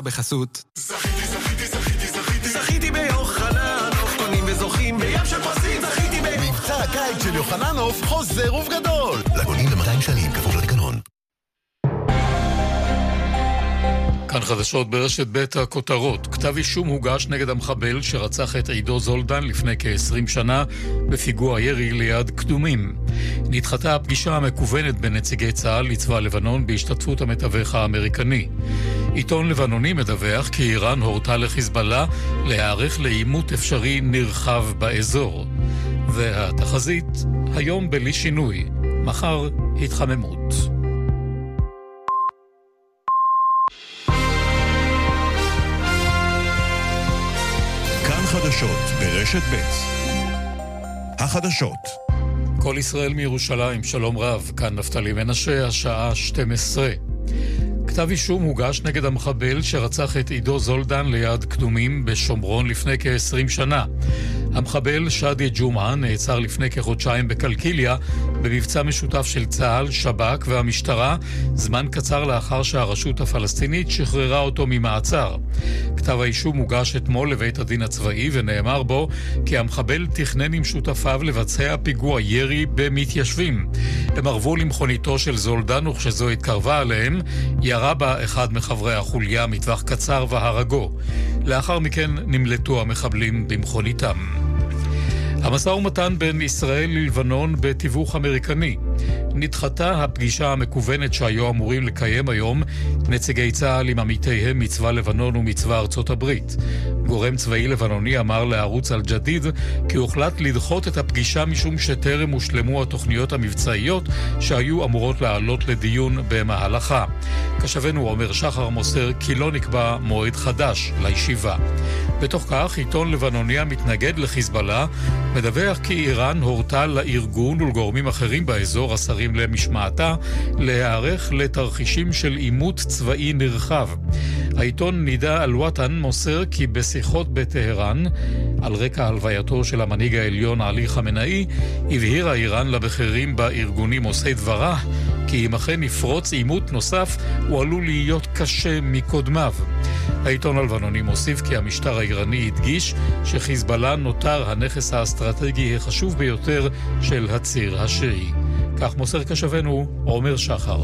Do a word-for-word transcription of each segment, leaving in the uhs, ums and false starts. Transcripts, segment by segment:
בחסות זכיתי, זכיתי, זכיתי, זכיתי זכיתי ביוחננוף, קונים וזוכים בים של פרסים. זכיתי ביוחננוף. מבצע הקיץ של יוחננוף חוזר ובגדול, לקונים ב-מאתיים שקלים כפוף לתקנון. כאן חדשות ברשת בית הכותרות. כתב אישום הוגש נגד המחבל שרצח את עידו זולדן לפני כ-עשרים שנה בפיגוע ירי ליד קדומים. נדחתה הפגישה המקוונת בין נציגי צה"ל לצבא לבנון בהשתתפות המתווך האמריקני. עיתון לבנוני מדווח כי איראן הורתה לחיזבאללה להיערך לעימות אפשרי נרחב באזור. והתחזית, היום בלי שינוי, מחר התחממות. חדשות ברשת ב'. החדשות. כל ישראל מירושלים, שלום רב, כאן נפתלי מנשה, השעה שתים עשרה. כתב אישום הוגש נגד המחבל שרצח את עידו זולדן ליד קדומים בשומרון לפני כ-עשרים שנה. המחבל שדי ג'ומעה נעצר לפני כחודשיים בקלקיליה במבצע משותף של צה"ל, שב"כ והמשטרה, זמן קצר לאחר שהרשות הפלסטינית שחררה אותו ממעצר. כתב האישום הוגש אתמול לבית הדין הצבאי ונאמר בו כי המחבל תכנן עם שותפיו לבצע פיגוע ירי במתיישבים. הם ערבו למכוניתו של זולדן וכשזו התקרבה עליהם, ירה בה אחד מחברי החוליה מטווח קצר והרגו. לאחר מכן נמלטו המחבלים במכוניתם. המשא ומתן בין ישראל ללבנון בתיווך אמריקני. נדחתה הפגישה המקוונת שהיו אמורים לקיים היום נציגי צה"ל עם עמיתיהם מצבא לבנון ומצבא ארצות הברית. גורם צבאי לבנוני אמר לערוץ אל-ג'דיד כי הוחלט לדחות את הפגישה משום שטרם הושלמו התוכניות המבצעיות שהיו אמורות לעלות לדיון במהלכה. כשבנו עומר שחר מוסר כי לא נקבע מועד חדש לישיבה. בתוך כך, עיתון לבנוני המתנגד לחיזבאללה מדווח כי איראן הורתה לארגון ולגורמים אחרים באזור השרים למשמעתה להיערך לתרחישים של עימות צבאי נרחב. העיתון נידה אל-וטן מוסר כי בשיחות בטהרן, על רקע הלווייתו של המנהיג העליון עלי חמנאי, הבהירה איראן לבכירים בארגונים עושי דברה כי אם אכן נפרוץ עימות נוסף הוא עלול להיות קשה מקודמיו. העיתון הלבנוני מוסיף כי המשטר האיראני הדגיש שחיזבאללה נותר הנכס האסטרטגי החשוב ביותר של הציר השיעי. כך מוסר כשבנו עומר שחר.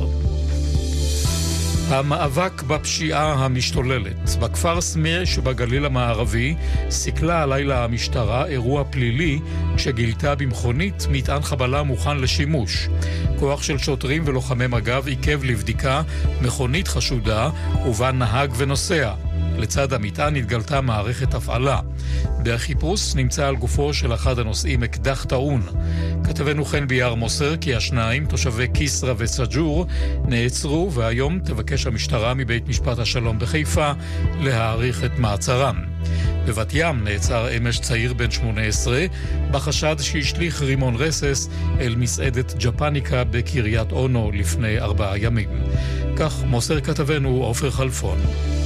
המאבק בפשיעה המשתוללת. בכפר סמיר שבגליל המערבי סיכלה הלילה המשטרה אירוע פלילי כשגילתה במכונית מטען חבלה מוכן לשימוש. כוח של שוטרים ולוחמי מג"ב עיכב לבדיקה מכונית חשודה ובה נהג ונוסע. לצד המטען התגלתה מערכת הפעלה. בחיפוש נמצא על גופו של אחד הנוסעים אקדח טעון. כתבנו חן ביאר מוסר כי השניים, תושבי קיסרה וסג'ור, נעצרו והיום תבקש המשטרה מבית משפט השלום בחיפה להאריך את מעצרם. בבת ים נעצר אמש צעיר בן שמונה עשרה בחשד שהשליך רימון רסס אל מסעדת ג'פניקה בקריית אונו לפני ארבעה ימים. כך מוסר כתבנו עופר חלפון.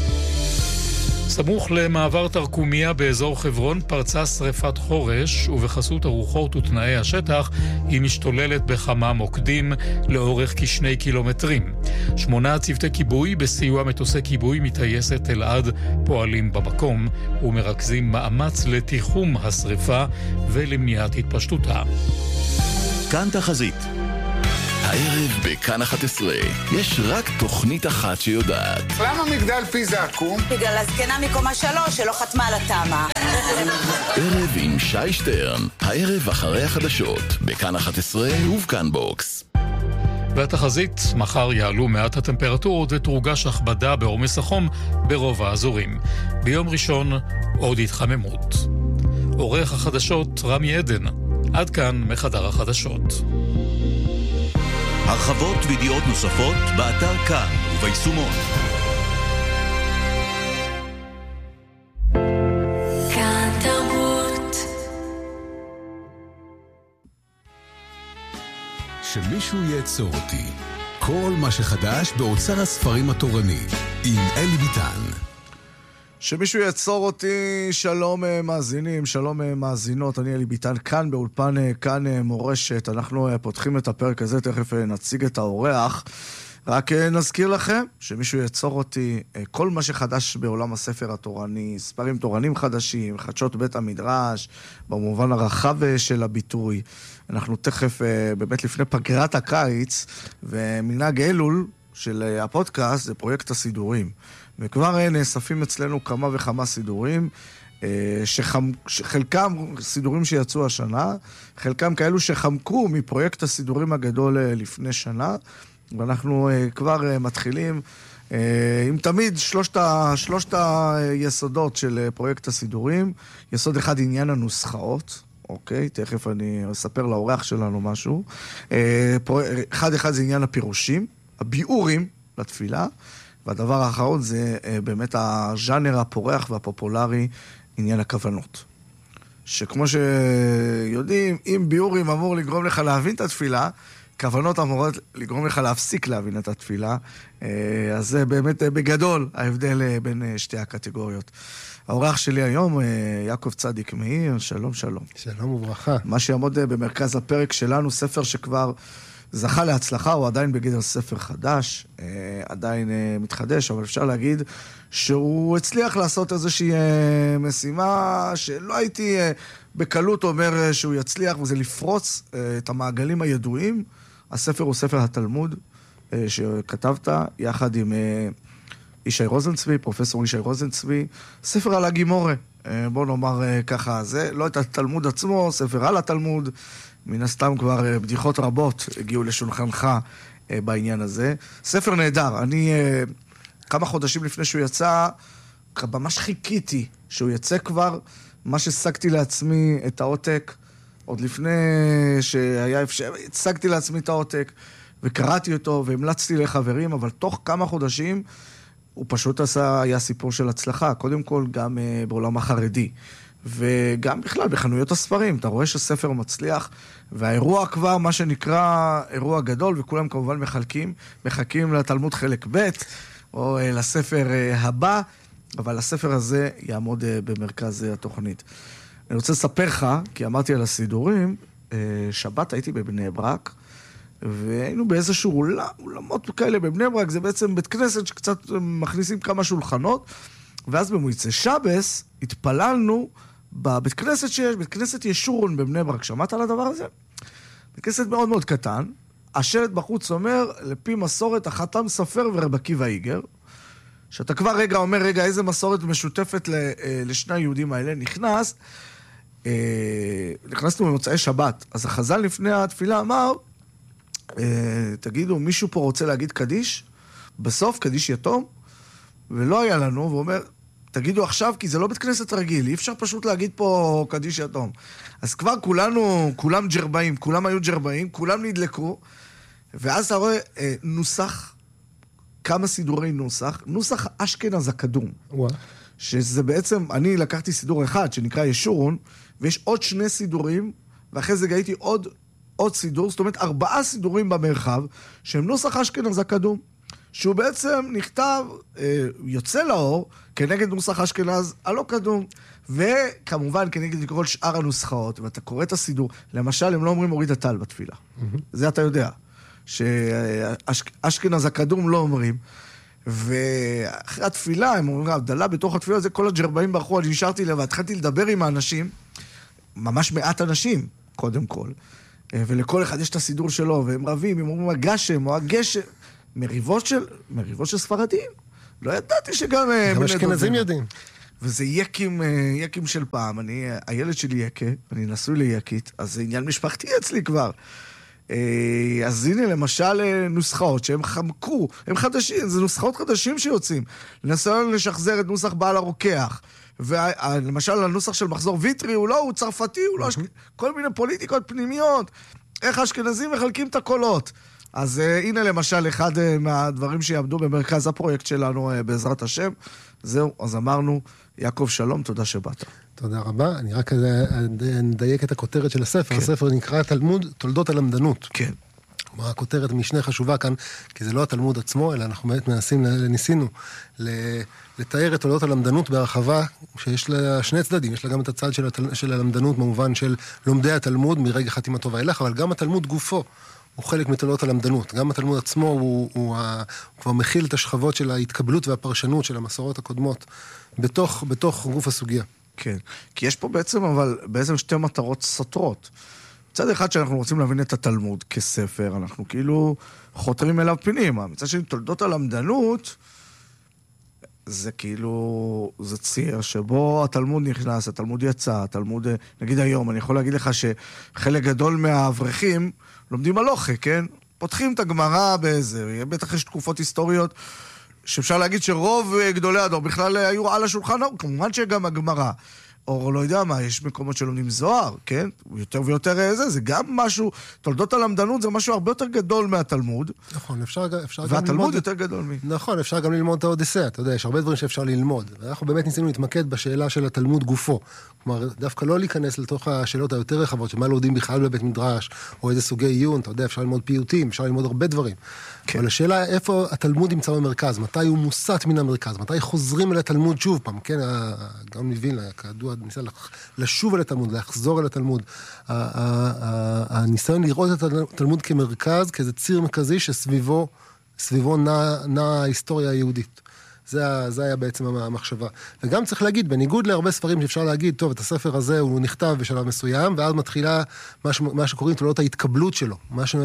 סמוך למעבר תרקומיה באזור חברון פרצה שריפת חורש, ובחסות הרוחות ותנאי השטח היא משתוללת בכמה מוקדים לאורך כשני קילומטרים. שמונה צוותי כיבוי בסיוע מטוסי כיבוי מטייסת אלעד פועלים במקום ומרכזים מאמץ לתיחום השריפה ולמניעת התפשטותה. כאן תחזית. הערב בכאן אחת עשרה יש רק תוכנית אחת שיודעת. למה מגדל פיזה עקום? בגלל הזקנה מקומה שלוש שלא חתמה על התאמה. ערב עם שי שטרן, הערב אחרי החדשות, בכאן אחת עשרה ובכאן בוקס. והתחזית, מחר יעלו מעט הטמפרטורות ותרוגש הכבדה בעומס החום ברוב האזורים. ביום ראשון עוד התחממות. עורך החדשות רמי עדן, עד כאן מחדר החדשות. הרחבות וידיעות נוספות באתר כאן וביישומון. כאן תרבות. שמישהו יעצור אותי. כל מה שחדש באוצר הספרים התורני עם אלי ביטן. שמישהו יעצור אותי. שלום מאזינים, שלום מאזינות, אני אלי ביטן כאן באולפן כאן מורשת. אנחנו פותחים את הפרק הזה, תכף נציג את האורח. רק נזכיר לכם שמישהו יצור אותי, כל מה שחדש בעולם הספר התורני, ספרים תורנים חדשים, חדשות בית המדרש, במובן הרחב של הביטוי. אנחנו תכף, באמת לפני פגרת הקיץ, ומנהג אלול של הפודקאסט זה פרויקט הסידורים. וכבר נאספים אצלנו כמה וכמה סידורים, שחמ... שחלקם סידורים שיצאו השנה, חלקם כאלו שחמקו מפרויקט הסידורים הגדול לפני שנה, ואנחנו כבר מתחילים עם תמיד שלושת, ה... שלושת היסודות של פרויקט הסידורים. יסוד אחד, עניין הנוסחאות, אוקיי? תכף אני אספר לאורח שלנו משהו. אחד אחד זה עניין הפירושים, הביאורים לתפילה, והדבר האחרון זה באמת הז'אנר הפורח והפופולרי, עניין הכוונות. שכמו שיודעים, אם ביאורים אמור לגרום לך להבין את התפילה, כוונות אמורות לגרום לך להפסיק להבין את התפילה, אז זה באמת בגדול ההבדל בין שתי הקטגוריות. האורח שלי היום, יעקב צדיק מאיר, שלום שלום. שלום וברכה. מה שיעמוד במרכז הפרק שלנו, ספר שכבר זכה להצלחה, הוא עדיין בגדר ספר חדש, עדיין מתחדש, אבל אפשר להגיד שהוא הצליח לעשות איזושהי משימה שלא הייתי בקלות אומר שהוא יצליח, וזה לפרוץ את המעגלים הידועים. הספר הוא ספר התלמוד שכתבת יחד עם ישי רוזנצבי, פרופסור ישי רוזנצבי, ספר על הגימורה, בוא נאמר ככה, זה לא את התלמוד עצמו, ספר על התלמוד, מן הסתם כבר בדיחות רבות הגיעו לשולחנך בעניין הזה. ספר נהדר, אני כמה חודשים לפני שהוא יצא, ממש חיכיתי שהוא יצא כבר, מה ששגתי לעצמי את העותק, עוד לפני שהיה אפשר, הצגתי לעצמי את העותק, וקראתי אותו והמלצתי לחברים, אבל תוך כמה חודשים הוא פשוט עשה, היה סיפור של הצלחה, קודם כל גם uh, בעולם החרדי, וגם בכלל בחנויות הספרים, אתה רואה שספר מצליח, והאירוע כבר, מה שנקרא אירוע גדול, וכולם כמובן מחלקים, מחכים לתלמוד חלק ב', או uh, לספר uh, הבא, אבל הספר הזה יעמוד uh, במרכז uh, התוכנית. אני רוצה לספר לך, כי אמרתי על הסידורים, uh, שבת הייתי בבני ברק, והיינו באיזשהו אולם, אולמות כאלה בבני ברק, זה בעצם בית כנסת שקצת מכניסים כמה שולחנות, ואז במועצת שבס התפללנו בבית כנסת שיש, בית כנסת ישורון בבני ברק. שמעת על הדבר הזה? בית כנסת מאוד מאוד קטן, השלט בחוץ אומר, לפי מסורת החתם סופר ורב עקיבא איגר, שאתה כבר רגע אומר, רגע, איזה מסורת משותפת לשני היהודים האלה, נכנס, נכנסנו במוצאי שבת, אז החז"ל לפני התפילה אמר, תגידו, מישהו פה רוצה להגיד קדיש? בסוף, קדיש יתום? ולא היה לנו, והוא אומר, תגידו עכשיו, כי זה לא בית כנסת רגיל, אי אפשר פשוט להגיד פה קדיש יתום. אז כבר כולנו, כולם ג'רבאים, כולם היו ג'רבאים, כולם נדלקו, ואז אתה רואה נוסח, כמה סידורי נוסח, נוסח אשכנז הקדום. וואו. שזה בעצם, אני לקחתי סידור אחד, שנקרא ישורון, ויש עוד שני סידורים, ואחרי זה גאיתי עוד עוד סידור, זאת אומרת, ארבעה סידורים במרחב, שהם נוסח אשכנז הקדום, שהוא בעצם נכתב, אה, יוצא לאור, כנגד נוסח אשכנז הלא קדום, וכמובן כנגד כל שאר הנוסחאות, ואתה קורא את הסידור, למשל, הם לא אומרים הוריד הטל בתפילה. Mm-hmm. זה אתה יודע, שאשכנז הקדום לא אומרים, ואחרי התפילה, הם אומרים, הבדלה בתוך התפילה, זה כל הג'רבאים ברחו, אני נשארתי לבד, התחלתי לדבר עם האנשים, ממש מעט אנשים, קודם כל, ולכל אחד יש את הסידור שלו, והם רבים, הם אומרים הגשם או הגשם, מריבות של, מריבות של ספרדים. לא ידעתי שגם... גם אשכנזים יודעים. וזה יקים, יקים של פעם. אני, הילד שלי יקה, אני נשוי ליקית, אז זה עניין משפחתי אצלי כבר. אז הנה למשל נוסחאות שהם חמקו, הם חדשים, זה נוסחאות חדשים שיוצאים. לנסות לשחזר את נוסח בעל הרוקח. ולמשל הנוסח של מחזור ויטרי הוא לא, הוא צרפתי, הוא לא אשכנזי, כל מיני פוליטיקות פנימיות, איך האשכנזים מחלקים את הקולות. אז uh, הנה למשל אחד uh, מהדברים שיעמדו במרכז הפרויקט שלנו uh, בעזרת השם. זהו, אז אמרנו, יעקב שלום, תודה שבאת. תודה רבה, אני רק נדייק את הכותרת של הספר, כן. הספר נקרא תלמוד תולדות הלמדנות. כן. כלומר, הכותרת משנה חשובה כאן, כי זה לא התלמוד עצמו, אלא אנחנו באמת מנסים, ניסינו לתאר את תולדות הלמדנות בהרחבה, שיש לה שני צדדים, יש לה גם את הצד של, התל, של הלמדנות, במובן של לומדי התלמוד, מרגע חתימתו ואילך, אבל גם התלמוד גופו, הוא חלק מתולדות הלמדנות. גם התלמוד עצמו הוא, הוא, הוא, הוא כבר מכיל את השכבות של ההתקבלות והפרשנות של המסורות הקודמות בתוך, בתוך גוף הסוגיה. כן, כי יש פה בעצם, אבל בעצם שתי מטרות סותרות. מצד אחד שאנחנו רוצים להבין את התלמוד כספר, אנחנו כאילו חותרים אליו פנימה. מצד שני, תולדות הלמדנות, זה כאילו, זה ציר שבו התלמוד נכנס, התלמוד יצא, התלמוד, נגיד היום, אני יכול להגיד לך שחלק גדול מהאברכים לומדים הלוכה, כן? פותחים את הגמרא באיזה, בטח יש תקופות היסטוריות, שאפשר להגיד שרוב גדולי הדור בכלל היו על השולחן, כמובן שגם הגמרא, או לא יודע מה, יש מקומות שלומדים זוהר, כן? יותר ויותר זה, זה גם משהו, תולדות הלמדנות זה משהו הרבה יותר גדול מהתלמוד. נכון, אפשר, אפשר גם ללמוד. והתלמוד יותר גדול מי. נכון, אפשר גם ללמוד את האודיסאה, אתה יודע, יש הרבה דברים שאפשר ללמוד. ואנחנו באמת ניסינו להתמקד בשאלה של התלמוד גופו. כלומר, דווקא לא להיכנס לתוך השאלות היותר רחבות, שמה לומדים בכלל בבית מדרש, או איזה סוגי עיון, אתה יודע, אפשר ללמוד פיוטים, אפשר ללמוד הרבה דברים. כן. אבל השאלה איפה התלמוד נמצא במרכז, מתי הוא מוסט מן המרכז, מתי חוזרים אל התלמוד שוב פעם, כן, גם מווילנה, כידוע, ניסה לשוב אל התלמוד, לחזור אל התלמוד. הניסיון לראות את התלמוד כמרכז, כאיזה ציר מרכזי שסביבו, סביבו נע ההיסטוריה היהודית. זה, זה היה בעצם המחשבה. וגם צריך להגיד, בניגוד להרבה ספרים שאפשר להגיד, טוב, את הספר הזה הוא נכתב בשלב מסוים, ואז מתחילה מה, ש, מה שקוראים תולדות ההתקבלות שלו, מה ש,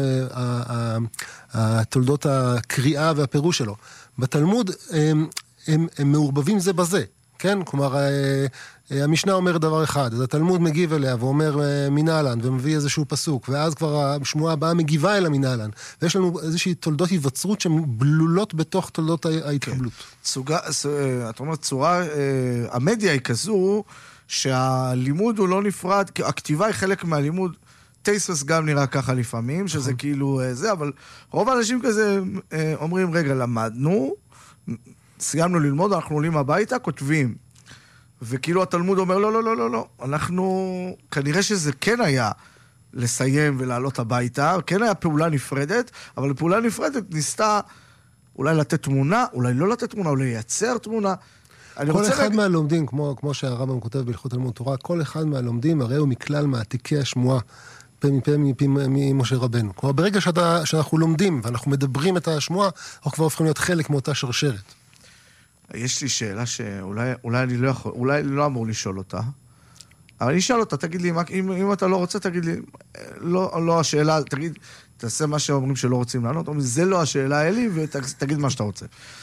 תולדות הקריאה והפירוש שלו. בתלמוד הם, הם, הם מעורבבים זה בזה, כן? כלומר, המשנה אומר דבר אחד, אז התלמוד מגיב אליה ואומר מנהלן, ומביא איזשהו פסוק, ואז כבר השמועה הבאה מגיבה אל המנהלן, ויש לנו איזושהי תולדות היווצרות שהן בלולות בתוך תולדות ההתקבלות. צוגה, אתה אומר, צורה, המדיה היא כזו, שהלימוד הוא לא נפרד, הכתיבה היא חלק מהלימוד, טייסס גם נראה ככה לפעמים, שזה כאילו זה, אבל רוב האנשים כזה אומרים, רגע, למדנו, סיימנו ללמוד, אנחנו עולים הביתה, כותבים. וכאילו התלמוד אומר, לא, לא, לא, לא, לא. אנחנו, כנראה שזה כן היה לסיים ולעלות הביתה, כן היה פעולה נפרדת, אבל פעולה נפרדת ניסתה אולי לתת תמונה, אולי לא לתת תמונה, אולי לייצר תמונה. כל אחד להג... מהלומדים, כמו, כמו שהרמב"ם כותב בהלכות תלמוד תורה, כל אחד מהלומדים הרי הוא מכלל מעתיקי השמועה, פה מפה מפי ממשה רבנו. כלומר, ברגע שאתה, שאנחנו לומדים ואנחנו מדברים את השמועה, אנחנו כבר הופכים להיות חלק מאותה שרשרת. יש לי שאלה שאולי אולי אני לא יכול, אולי לא אמור לשאול אותה, אבל אני אשאל אותה, תגיד לי, אם, אם אתה לא רוצה, תגיד לי, לא, לא השאלה, תגיד, תעשה מה שאומרים שלא רוצים לענות, אומרים, זה לא השאלה, אלי, ותגיד מה שאתה רוצה.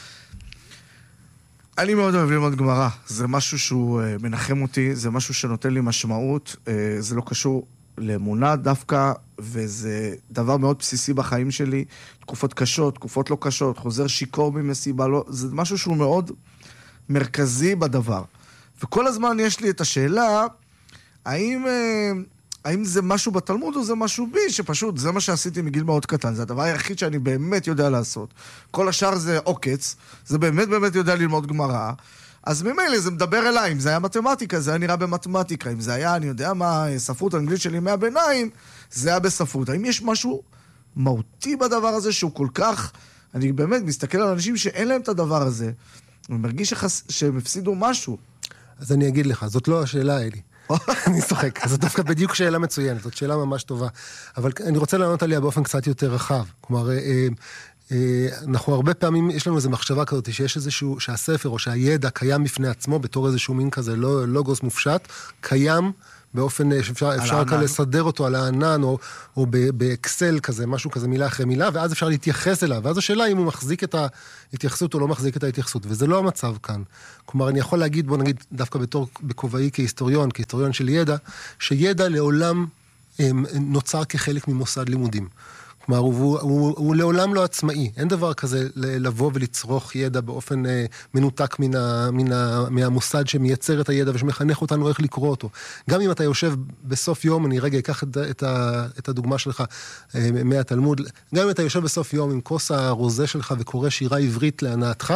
אני מאוד אוהב ללמוד גמרא, זה משהו שהוא מנחם אותי, זה משהו שנותן לי משמעות, זה לא קשור לאמונה דווקא, וזה דבר מאוד בסיסי בחיים שלי, תקופות קשות, תקופות לא קשות, חוזר שיקור ממסיבה, לא, זה משהו שהוא מאוד מרכזי בדבר. וכל הזמן יש לי את השאלה, האם, האם זה משהו בתלמוד או זה משהו בי, שפשוט זה מה שעשיתי מגיל מאוד קטן, זה הדבר היחיד שאני באמת יודע לעשות. כל השאר זה עוקץ, זה באמת באמת יודע ללמוד גמרא, אז ממילא זה מדבר אליי, אם זה היה מתמטיקה, זה היה נראה במתמטיקה, אם זה היה, אני יודע מה, ספרות האנגלית שלי מהביניים, זה היה בספרות. האם יש משהו מהותי בדבר הזה שהוא כל כך, אני באמת מסתכל על אנשים שאין להם את הדבר הזה, ומרגיש שחס... שהם הפסידו משהו. אז אני אגיד לך, זאת לא השאלה, אלי. אני צוחק, זאת דווקא בדיוק שאלה מצוינת, זאת שאלה ממש טובה. אבל אני רוצה לענות עליה באופן קצת יותר רחב. כלומר, אנחנו הרבה פעמים, יש לנו איזו מחשבה כזאת, שיש איזשהו, שהספר או שהידע קיים בפני עצמו, בתור איזשהו מין כזה, לא, לוגוס מופשט, קיים באופן שאפשר אפשר כאן לסדר אותו על הענן, או, או באקסל כזה, משהו כזה, מילה אחרי מילה, ואז אפשר להתייחס אליו, ואז השאלה אם הוא מחזיק את ההתייחסות או לא מחזיק את ההתייחסות, וזה לא המצב כאן. כלומר, אני יכול להגיד, בוא נגיד, דווקא בתור, בכובעי כהיסטוריון, כהיסטוריון של ידע, שידע לעולם נוצר כחלק ממוסד לימודים. כלומר, הוא, הוא, הוא לעולם לא עצמאי. אין דבר כזה לבוא ולצרוך ידע באופן אה, מנותק מן ה, מן ה, מהמוסד שמייצר את הידע ושמחנך אותנו איך לקרוא אותו. גם אם אתה יושב בסוף יום, אני רגע אקח את, את, ה, את הדוגמה שלך אה, מהתלמוד, גם אם אתה יושב בסוף יום עם כוס הרוזה שלך וקורא שירה עברית להנאתך,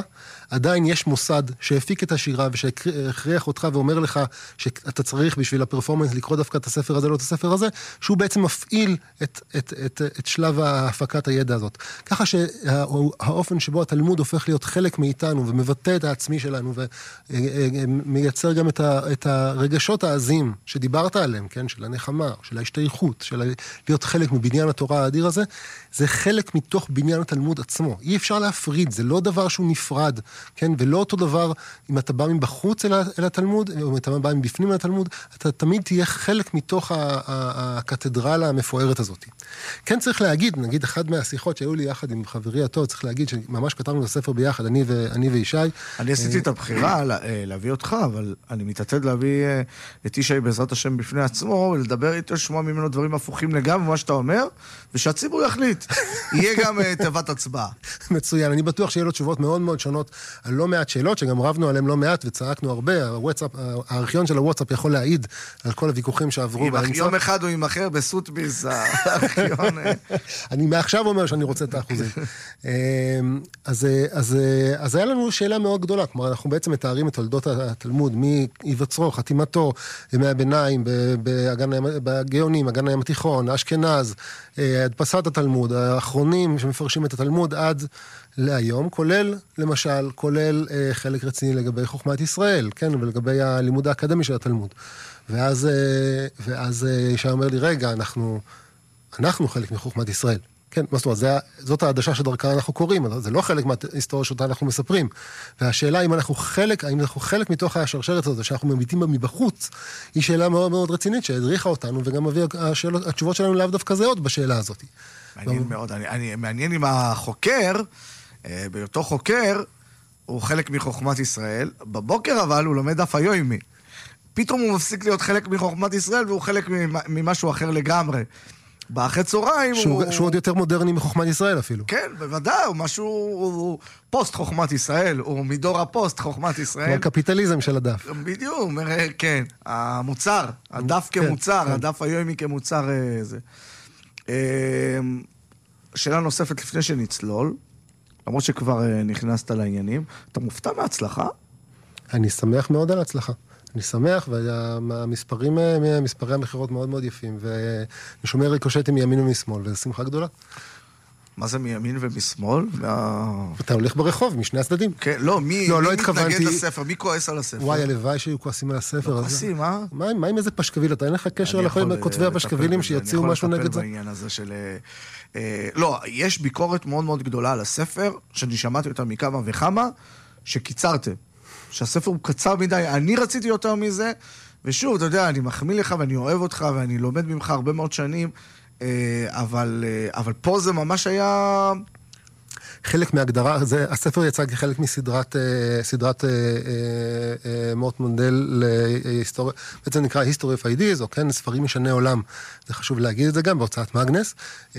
עדיין יש מוסד שהפיק את השירה ושהכריח אותך ואומר לך שאתה צריך בשביל הפרפורמנס לקרוא דווקא את הספר הזה, לא את הספר הזה, שהוא בעצם מפעיל את, את, את, את שלב ההפקת הידע הזאת. ככה שהאופן שבו התלמוד הופך להיות חלק מאיתנו ומבטא את העצמי שלנו ומייצר גם את, ה, את הרגשות העזים שדיברת עליהם, כן? של הנחמה, של ההשתייכות, של להיות חלק מבניין התורה האדיר הזה, זה חלק מתוך בניין התלמוד עצמו. אי אפשר להפריד, זה לא דבר שהוא נפרד, כן? ולא אותו דבר אם אתה בא מבחוץ אל, אל התלמוד, או אם אתה בא מבפנים אל התלמוד, אתה תמיד תהיה חלק מתוך הקתדרלה המפוארת הזאת. כן צריך להגיד, נגיד אחד מהשיחות שהיו לי יחד עם חברי הטוב, צריך להגיד שממש כתבנו את הספר ביחד, אני, ו, אני וישי. אני עשיתי את הבחירה להביא אותך, אבל אני מתעתד להביא את ישי בעזרת השם בפני עצמו, ולדבר איתו, לשמוע ממנו דברים הפוכים לגמרי ממה שאתה אומר, ושהציבור יחליט. יהיה גם תיבת הצבעה. מצוין, אני בטוח שיהיה לו תשובות מאוד מאוד שונות על לא מעט שאלות, שגם רבנו עליהם לא מעט וצעקנו הרבה. הוואטסאפ, הארכיון של הוואטסאפ יכול להעיד על כל הוויכוחים שעברו. יום אחד הוא ימחר בסוטביס, הארכיון. אני מעכשיו אומר שאני רוצה את האחוזים. אז, אז, אז היה לנו שאלה מאוד גדולה, כלומר, אנחנו בעצם מתארים את תולדות התלמוד, מהיווצרו, חתימתו, ימי הביניים, בגאונים, אגן הים התיכון, אשכנז, הדפסת התלמוד, האחרונים שמפרשים את התלמוד עד להיום, כולל, למשל, כולל אה, חלק רציני לגבי חוכמת ישראל, כן, ולגבי הלימוד האקדמי של התלמוד. ואז, אה, ואז אה, ישי אומר לי, רגע, אנחנו, אנחנו חלק מחוכמת ישראל. כן, מה זאת אומרת, זה, זאת העדשה שדרכה אנחנו קוראים, זה לא חלק מההיסטוריה שאותה אנחנו מספרים. והשאלה אם אנחנו חלק, האם אנחנו חלק מתוך השרשרת הזאת, שאנחנו מביטים בה מבחוץ, היא שאלה מאוד מאוד רצינית, שהדריכה אותנו, וגם מביא השאלות, התשובות שלנו לאו דווקא זהות בשאלה הזאת. מעניין מאוד, אני, אני, מעניין אם החוקר, באותו חוקר, הוא חלק מחוכמת ישראל, בבוקר אבל הוא לומד דף היומי. פתאום הוא מפסיק להיות חלק מחוכמת ישראל, והוא חלק ממשהו אחר לגמרי. באחרי צהריים שהוא, הוא... שהוא עוד יותר מודרני מחוכמת ישראל אפילו. כן, בוודאי, הוא משהו... הוא פוסט חוכמת ישראל, הוא מדור הפוסט חוכמת ישראל. הוא הקפיטליזם של הדף. בדיוק, הוא אומר, כן, המוצר, הדף כמוצר, כן, הדף כן. היומי כמוצר זה. שאלה נוספת לפני שנצלול, למרות שכבר נכנסת לעניינים, אתה מופתע מההצלחה? אני שמח מאוד על ההצלחה. אני שמח, והמספרים, מספרי המחירות מאוד מאוד יפים, ואני שומע ריקושטים מימין ומשמאל, וזו שמחה גדולה. מה זה מימין ומשמאל? אתה הולך ברחוב, משני הצדדים. כן, לא, מי מתנגד לספר? מי כועס על הספר? וואי, הלוואי שהיו כועסים על הספר הזה. כועסים, אה? מה עם איזה פשקביל? אתה אין לך קשר לכותבי הפשקבילים שיציעו משהו נגד זה? אני יכול לטפל בעניין הזה של... לא, יש ביקורת מאוד מאוד גדולה על הספר, שאני שמעתי אותה מכמה וכמה, שקיצרתם. שהספר הוא קצר מדי, אני רציתי יותר מזה, ושוב, אתה יודע, אני מחמיא לך ואני אוהב אותך ואני לומד ממך הרבה מאוד שנים, אבל, אבל פה זה ממש היה... חלק מהגדרה, זה, הספר יצא כחלק מסדרת סדרת מורט מונדל להיסטוריה, בעצם נקרא History of Ideas, או כן, ספרים משני עולם, זה חשוב להגיד את זה גם בהוצאת מאגנס,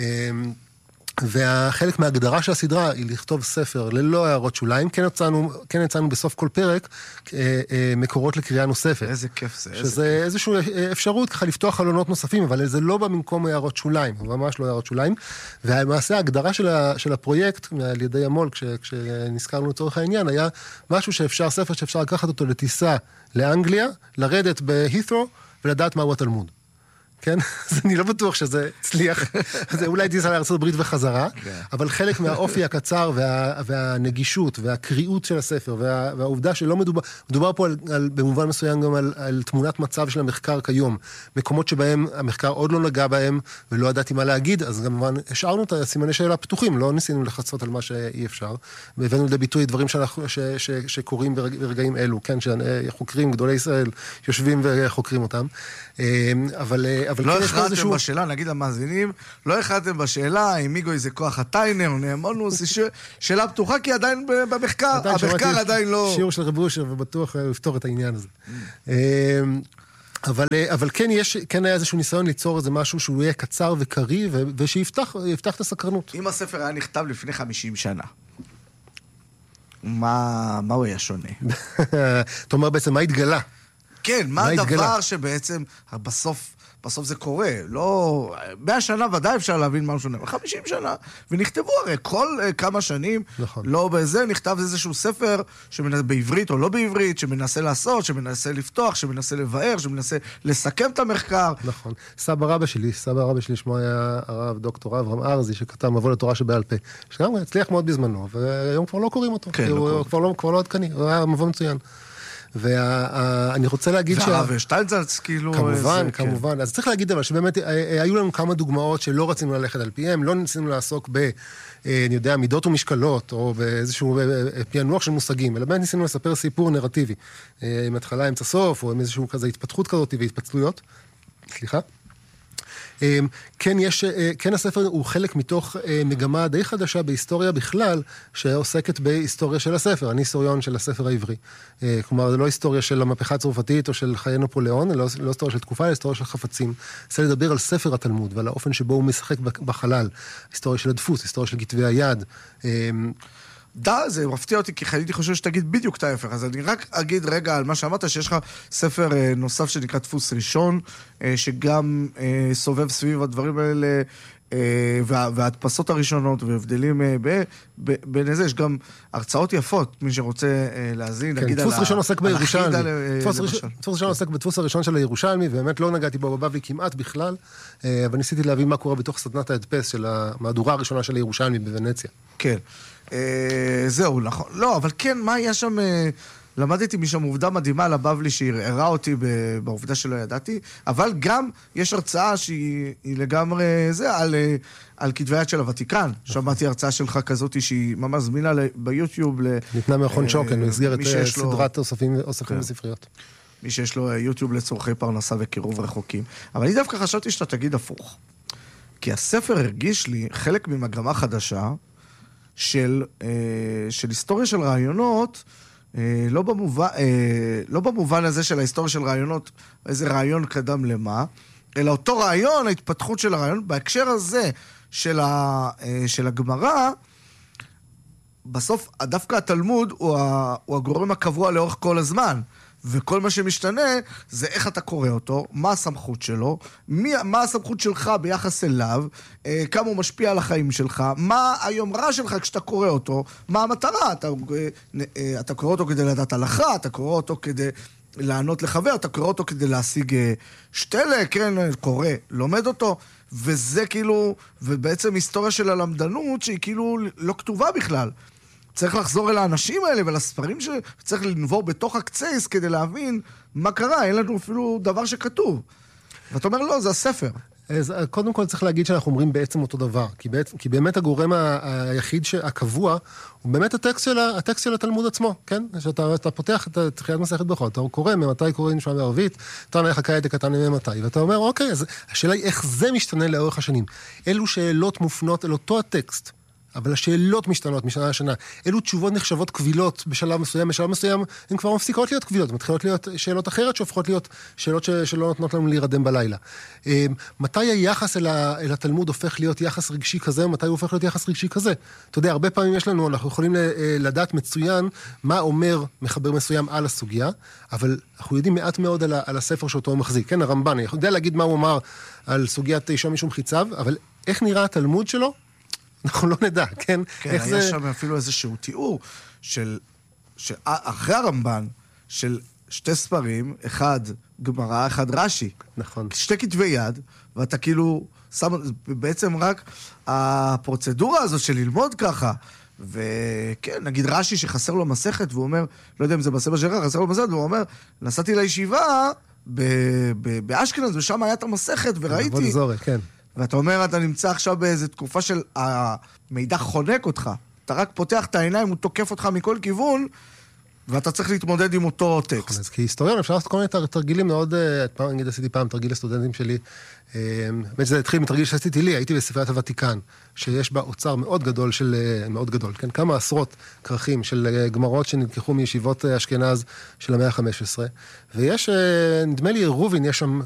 והחלק מההגדרה של הסדרה היא לכתוב ספר ללא הערות שוליים, כן יצאנו, כן יצאנו בסוף כל פרק מקורות לקריאה נוספת. איזה כיף זה. שזה איזושהי אפשרות ככה לפתוח חלונות נוספים, אבל זה לא במקום הערות שוליים, ממש לא הערות שוליים. והמעשה ההגדרה של, ה, של הפרויקט על ידי המול, כש, כשנזכרנו לצורך העניין, היה משהו שאפשר, ספר שאפשר לקחת אותו לטיסה לאנגליה, לרדת בהית'רו ולדעת מהו התלמוד. כן? אז אני לא בטוח שזה הצליח. זה אולי טיסה לארצות הברית וחזרה, אבל חלק מהאופי הקצר וה, והנגישות והקריאות של הספר וה, והעובדה שלא מדובר, מדובר פה על, על, במובן מסוים גם על, על תמונת מצב של המחקר כיום. מקומות שבהם המחקר עוד לא נגע בהם ולא ידעתי מה להגיד, אז גם השארנו את הסימני שאלה פתוחים, לא ניסינו לחצות על מה שאי אפשר. והבאנו לידי ביטוי דברים שאנחנו, ש, ש, ש, שקורים ברגעים אלו, כן? שחוקרים, גדולי ישראל, יושבים וחוקרים אותם. אבל לא הכרעתם בשאלה, נגיד למאזינים, לא הכרעתם בשאלה אם מיגוי זה כוח הטיינר, נאמרנו, זו שאלה פתוחה, כי עדיין במחקר, המחקר עדיין לא... שיעור של רב אושר, ובטוח הוא יפתור את העניין הזה. אבל, אבל כן, יש, כן היה איזשהו ניסיון ליצור איזה משהו שהוא יהיה קצר וקרי, ושיפתח, יפתח את הסקרנות. אם הספר היה נכתב לפני חמישים שנה, מה, מה הוא היה שונה? אתה אומר בעצם, מה התגלה? כן, מה הדבר שבעצם בסוף בסוף זה קורה. לא... מאה שנה ודאי אפשר להבין משהו שונה, חמישים שנה. ונכתבו הרי כל uh, כמה שנים, נכון. לא בזה, נכתב איזשהו ספר שמנס... בעברית או לא בעברית, שמנסה לעשות, שמנסה לפתוח, שמנסה לבאר, שמנסה לסכם את המחקר. נכון. סבא רבא שלי, סבא רבא שלי שמו היה הרב דוקטור אברהם ארזי, שכתב מבוא לתורה שבעל פה. שגם הצליח מאוד בזמנו, והיום כבר לא קוראים אותו. כן, הוא, לא הוא כבר לא, כבר לא עדכני, הוא היה מבוא מצוין. ואני רוצה להגיד והרב שטיינזלץ, כאילו... כמובן, זה, כמובן. כן. אז צריך להגיד אבל שבאמת היו לנו כמה דוגמאות שלא רצינו ללכת על פיהם, לא ניסינו לעסוק ב, אני יודע, מידות ומשקלות, או באיזשהו פענוח של מושגים, אלא באמת ניסינו לספר סיפור נרטיבי, עם התחלה, אמצע סוף, או עם איזשהו כזה התפתחות כזאת והתפצלויות. סליחה. כן, יש, כן הספר הוא חלק מתוך מגמה די חדשה בהיסטוריה בכלל, שעוסקת בהיסטוריה של הספר. אני היסטוריון של הספר העברי. כלומר, זה לא היסטוריה של המהפכה הצרפתית או של חיי נפוליאון, לא, לא היסטוריה של תקופה, אלא היסטוריה של חפצים. זה לדבר על ספר התלמוד ועל האופן שבו הוא משחק בחלל. היסטוריה של הדפוס, היסטוריה של כתבי היד. דה, זה מפתיע אותי, כי הייתי חושב שתגיד בדיוק את ההפך. אז אני רק אגיד רגע על מה שאמרת, שיש לך ספר אה, נוסף שנקרא דפוס ראשון, אה, שגם אה, סובב סביב הדברים האלה, אה, וה, וההדפסות הראשונות, והבדלים אה, ב, ב, בין איזה, יש גם הרצאות יפות, מי שרוצה אה, להזין, כן, נגיד דפוס על ראשון עוסק בירושלמי. דפוס ראשון עוסק בדפוס הראשון של הירושלמי, ובאמת לא נגעתי בו בבבלי כמעט בכלל, אה, אבל ניסיתי להבין מה קורה בתוך סדנת ההדפס של המהדורה הראשונה של הירושלמי בוונציה. כן. זהו, נכון. לא, אבל כן, מה היה שם... למדתי משם עובדה מדהימה על הבבלי שהראה אותי בעובדה שלא ידעתי, אבל גם יש הרצאה שהיא לגמרי זה, על, על כתבי יד של הוותיקן. שמעתי הרצאה שלך כזאת שהיא ממש זמינה ביוטיוב. ניתנה מכון שוקן, במסגרת סדרת אוספים בספריות. מי שיש לו יוטיוב לצורכי פרנסה וקירוב רחוקים. אבל אני דווקא חשבתי שאתה תגיד הפוך. כי הספר הרגיש לי חלק ממגמה חדשה, של, אה, של היסטוריה של רעיונות, אה, לא, במובן, אה, לא במובן הזה של ההיסטוריה של רעיונות, איזה רעיון קדם למה, אלא אותו רעיון, ההתפתחות של הרעיון, בהקשר הזה של, ה, אה, של הגמרא, בסוף דווקא התלמוד הוא, ה, הוא הגורם הקבוע לאורך כל הזמן, וכל מה שמשתנה זה איך אתה קורא אותו, מה הסמכות שלו, מי, מה הסמכות שלך ביחס אליו, אה, כמה הוא משפיע על החיים שלך, מה היומרה שלך כשאתה קורא אותו, מה המטרה, אתה, אה, אתה קורא אותו כדי לדעת הלכה, אתה קורא אותו כדי לענות לחבר, אתה קורא אותו כדי להשיג אה, שתלה, כן, קורא, לומד אותו, וזה כאילו, ובעצם היסטוריה של הלמדנות שהיא כאילו לא כתובה בכלל. צריך לחזור אל האנשים האלה ולספרים שצריך לנבור בתוך הקצייס כדי להבין מה קרה, אין לנו אפילו דבר שכתוב. ואתה אומר, לא, זה הספר. אז קודם כל צריך להגיד שאנחנו אומרים בעצם אותו דבר, כי, בעצם, כי באמת הגורם היחיד הקבוע הוא באמת הטקסט של, הטקסט של התלמוד עצמו, כן? שאתה אתה פותח את תחילת מסכת ברכות, אתה קורא ממתי קוראים שם בערבית, תנא לך כעת קטן ממתי, ואתה אומר, אוקיי, אז השאלה היא איך זה משתנה לאורך השנים. אלו שאלות מופנות אל אותו הטקסט, אבל השאלות משתנות משנה לשנה. אלו תשובות נחשבות קבילות בשלב מסוים, בשלב מסוים הן כבר מפסיקות להיות קבילות, מתחילות להיות שאלות אחרת שהופכות להיות שאלות ש... שלא נותנות לנו להירדם בלילה. מתי היחס אל, ה... אל התלמוד הופך להיות יחס רגשי כזה, ומתי הוא הופך להיות יחס רגשי כזה? אתה יודע, הרבה פעמים יש לנו, אנחנו יכולים לדעת מצוין מה אומר מחבר מסוים על הסוגיה, אבל אנחנו יודעים מעט מאוד על, ה... על הספר שאותו הוא מחזיק. כן, הרמב"ן, אני יודע להגיד מה הוא אמר על סוגיית אישה משום חיציו, אבל איך נראה התלמוד שלו? אנחנו לא נדע, כן? כן, היה זה... שם אפילו איזשהו תיאור של, של אחרי הרמב"ן, של שתי ספרים, אחד גמרא, אחד רש"י. נכון. שתי כתבי יד, ואתה כאילו שם, בעצם רק הפרוצדורה הזאת של ללמוד ככה, וכן, נגיד רש"י שחסר לו מסכת, והוא אומר, לא יודע אם זה בספר שלך, חסר לו מסכת, והוא אומר, נסעתי לישיבה באשכנז, ושם היה את המסכת, וראיתי... עבוד זורי, כן. ואתה אומר, אתה נמצא עכשיו באיזו תקופה של המידע חונק אותך. אתה רק פותח את העיניים, הוא תוקף אותך מכל כיוון, ואתה צריך להתמודד עם אותו טקסט. אז כהיסטוריון אפשר לעשות כל מיני תרגילים מאוד... פעם, נגיד, עשיתי פעם תרגיל לסטודנטים שלי. באמת שזה התחיל מתרגיל שעשיתי לי, הייתי בספריית הוותיקן, שיש בה אוצר מאוד גדול של... מאוד גדול, כן? כמה עשרות כרכים של גמרות שנלקחו מישיבות אשכנז של המאה ה-חמש עשרה. ויש, נדמה לי, רובין, יש שם